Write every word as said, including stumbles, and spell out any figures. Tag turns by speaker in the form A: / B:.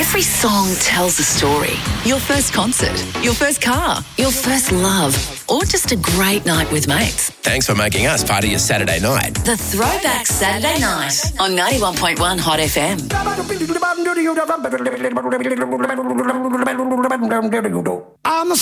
A: Every song tells a story. Your first concert, your first car, your first love, or just a great night with mates.
B: Thanks for making us part of your Saturday night.
A: The Throwback Saturday Night on ninety-one point one Hot F M.
C: I'm the